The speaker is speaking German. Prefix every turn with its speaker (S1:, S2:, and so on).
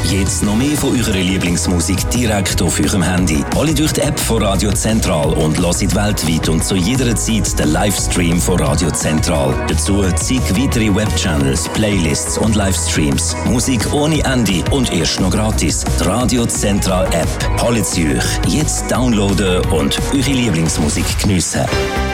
S1: Jetzt noch mehr von eurer Lieblingsmusik direkt auf eurem Handy. Alle durch die App von Radio Zentral und hört weltweit und zu jeder Zeit den Livestream von Radio Zentral. Dazu zig weitere Webchannels, Playlists und Livestreams. Musik ohne Ende und erst noch gratis. Die Radio Zentral App. Holt sie euch. Jetzt downloaden und eure Lieblingsmusik geniessen.